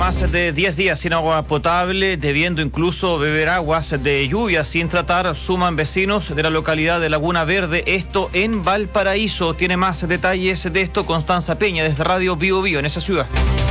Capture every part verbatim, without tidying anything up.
más de diez días sin agua potable, debiendo incluso beber aguas de lluvia sin tratar, suman vecinos de la localidad de Laguna Verde, esto en Valparaíso. Tiene más detalles de esto Constanza Peña desde Radio Bio Bio en esa ciudad.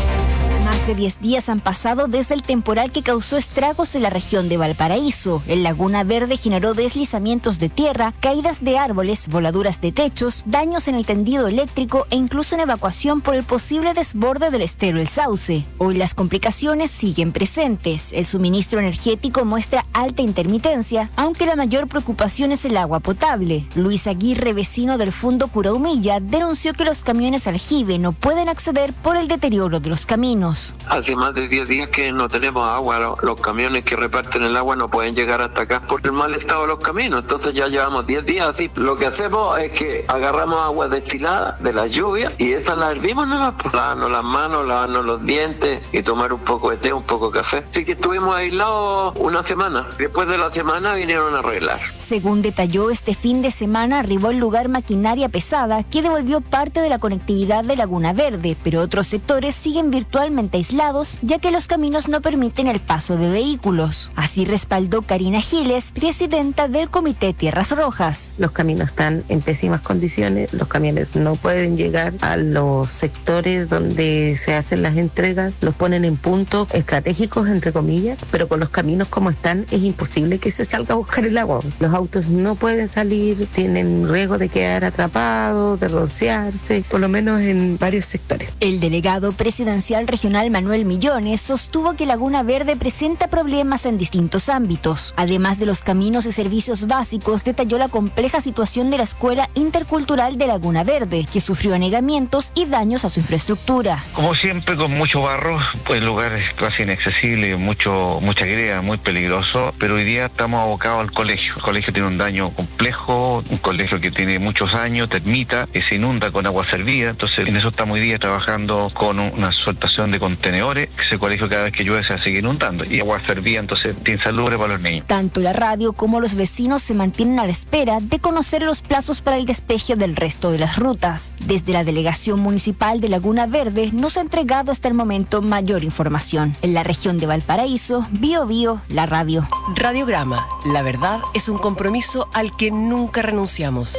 Más de diez días han pasado desde el temporal que causó estragos en la región de Valparaíso. En Laguna Verde generó deslizamientos de tierra, caídas de árboles, voladuras de techos, daños en el tendido eléctrico e incluso una evacuación por el posible desborde del estero El Sauce. Hoy las complicaciones siguen presentes. El suministro energético muestra alta intermitencia, aunque la mayor preocupación es el agua potable. Luis Aguirre, vecino del Fundo Curaumilla, denunció que los camiones aljibe no pueden acceder por el deterioro de los caminos. Hace más de diez días que no tenemos agua, los, los camiones que reparten el agua no pueden llegar hasta acá por el mal estado de los caminos, entonces ya llevamos diez días así. Lo que hacemos es que agarramos agua destilada de la lluvia y esa la hervimos, ¿no? Lavarnos las manos, lavarnos los dientes y tomar un poco de té, un poco de café. Así que estuvimos aislados una semana, después de la semana vinieron a arreglar. Según detalló, este fin de semana arribó al lugar maquinaria pesada que devolvió parte de la conectividad de Laguna Verde, pero otros sectores siguen virtualmente aislados, ya que los caminos no permiten el paso de vehículos. Así respaldó Karina Giles, presidenta del Comité Tierras Rojas. Los caminos están en pésimas condiciones, los camiones no pueden llegar a los sectores donde se hacen las entregas, los ponen en puntos estratégicos, entre comillas, pero con los caminos como están es imposible que se salga a buscar el agua. Los autos no pueden salir, tienen riesgo de quedar atrapados, de rociarse, por lo menos en varios sectores. El delegado presidencial regional Manuel Millones sostuvo que Laguna Verde presenta problemas en distintos ámbitos. Además de los caminos y servicios básicos, detalló la compleja situación de la Escuela Intercultural de Laguna Verde, que sufrió anegamientos y daños a su infraestructura. Como siempre, con mucho barro, pues el lugar es casi inaccesible, mucho, mucha greda, muy peligroso, pero hoy día estamos abocados al colegio. El colegio tiene un daño complejo, un colegio que tiene muchos años, termita, que se inunda con agua servida, entonces en eso estamos hoy día trabajando con una sueltación de contenedores, que ese colegio cada vez que llueve se sigue inundando y agua servida, entonces insalubre para los niños. Tanto la radio como los vecinos se mantienen a la espera de conocer los plazos para el despeje del resto de las rutas. Desde la Delegación Municipal de Laguna Verde no se ha entregado hasta el momento mayor información. En la región de Valparaíso, Bio Bio, la radio. Radiograma, la verdad es un compromiso al que nunca renunciamos.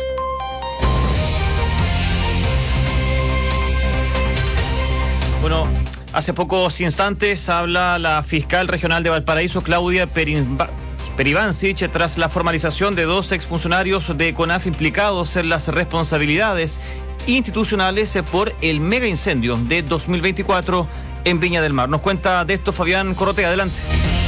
Bueno, hace pocos instantes habla la fiscal regional de Valparaíso, Claudia Peribancic, tras la formalización de dos exfuncionarios de CONAF implicados en las responsabilidades institucionales por el mega incendio de dos mil veinticuatro en Viña del Mar. Nos cuenta de esto Fabián Corrotea, adelante.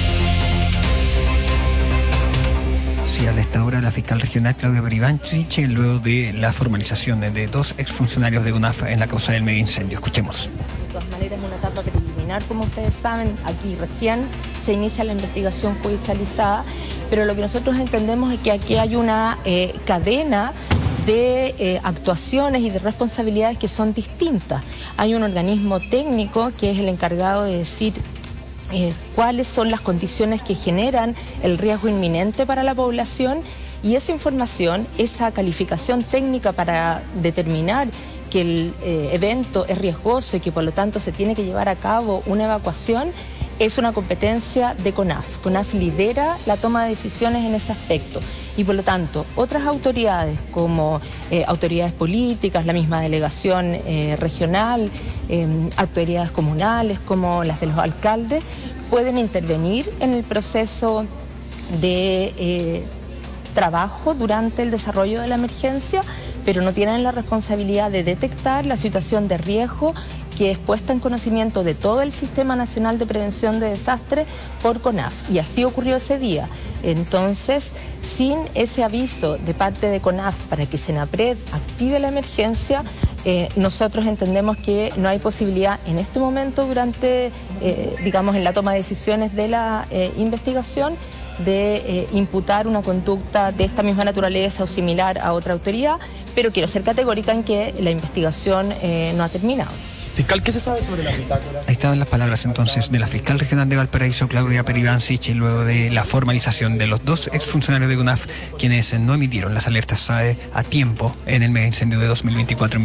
Sí, a esta hora la fiscal regional Claudia Peribancic, luego de la formalización de dos exfuncionarios de CONAF en la causa del mega incendio. Escuchemos. De todas maneras, es una etapa preliminar, como ustedes saben, aquí recién se inicia la investigación judicializada, pero lo que nosotros entendemos es que aquí hay una eh, cadena de eh, actuaciones y de responsabilidades que son distintas. Hay un organismo técnico que es el encargado de decir eh, cuáles son las condiciones que generan el riesgo inminente para la población, y esa información, esa calificación técnica para determinar que el eh, evento es riesgoso y que por lo tanto se tiene que llevar a cabo una evacuación, es una competencia de CONAF. CONAF lidera la toma de decisiones en ese aspecto y por lo tanto otras autoridades como eh, autoridades políticas, la misma delegación eh, regional, eh, autoridades comunales como las de los alcaldes, pueden intervenir en el proceso de eh, trabajo durante el desarrollo de la emergencia, pero no tienen la responsabilidad de detectar la situación de riesgo que es puesta en conocimiento de todo el Sistema Nacional de Prevención de Desastres por CONAF. Y así ocurrió ese día. Entonces, sin ese aviso de parte de CONAF para que Senapred active la emergencia, eh, nosotros entendemos que no hay posibilidad en este momento durante, eh, digamos, en la toma de decisiones de la eh, investigación, de eh, imputar una conducta de esta misma naturaleza o similar a otra autoridad, pero quiero ser categórica en que la investigación eh, no ha terminado. Fiscal, ¿qué se sabe sobre la bitácora? Ahí estaban las palabras entonces de la fiscal regional de Valparaíso, Claudia Peribancic, luego de la formalización de los dos exfuncionarios de CONAF, quienes no emitieron las alertas SAE a tiempo en el mega incendio de dos mil veinticuatro.